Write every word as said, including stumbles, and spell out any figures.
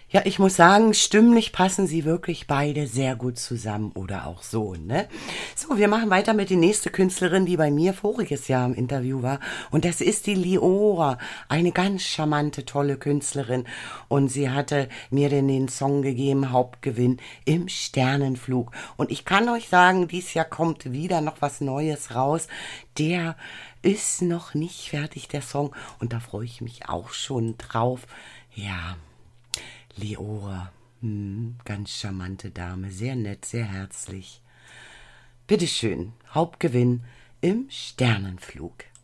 Ja, ich muss sagen, stimmlich passen sie wirklich beide sehr gut zusammen oder auch so, ne? So, wir machen weiter mit der nächsten Künstlerin, die bei mir voriges Jahr im Interview war. Und das ist die Leora, eine ganz charmante, tolle Künstlerin. Und sie hatte mir denn den Song gegeben, Hauptgewinn im Sternenflug. Und ich kann euch sagen, dieses Jahr kommt wieder noch was Neues raus. Der ist noch nicht fertig, der Song. Und da freue ich mich auch schon drauf. Ja. Leora, hm, ganz charmante Dame, sehr nett, sehr herzlich. Bitteschön, Hauptgewinn im Sternenflug.